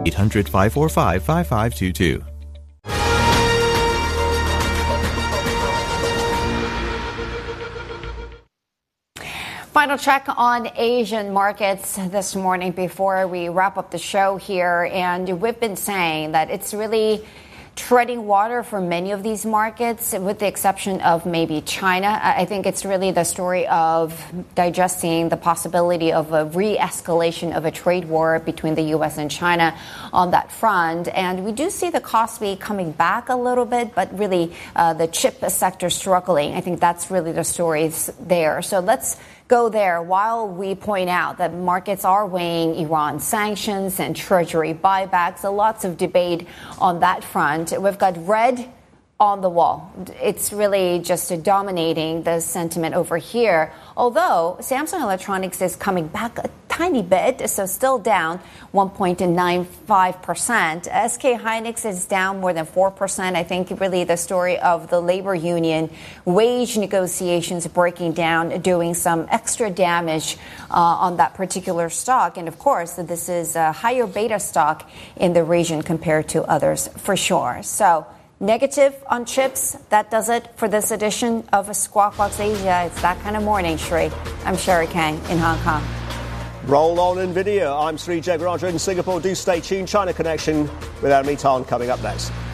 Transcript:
800-545-5522. Final check on Asian markets this morning before we wrap up the show here. And we've been saying that it's really treading water for many of these markets, with the exception of maybe China. I think it's really the story of digesting the possibility of a re-escalation of a trade war between the U.S. and China on that front. And we do see the Kospi coming back a little bit, but really the chip sector struggling. I think that's really the story there. So let's go there while we point out that markets are weighing Iran sanctions and treasury buybacks. So lots of debate on that front. We've got red on the wall. It's really just dominating the sentiment over here. Although Samsung Electronics is coming back a tiny bit, so still down 1.95%. SK Hynix is down more than 4%. I think really the story of the labor union wage negotiations breaking down, doing some extra damage on that particular stock. And of course, this is a higher beta stock in the region compared to others for sure. So negative on chips. That does it for this edition of Squawk Box Asia. It's that kind of morning, Sri. I'm Sherry Kang in Hong Kong. Roll on NVIDIA. I'm Sri Jagaraja in Singapore. Do stay tuned. China Connection with Amy Tan coming up next.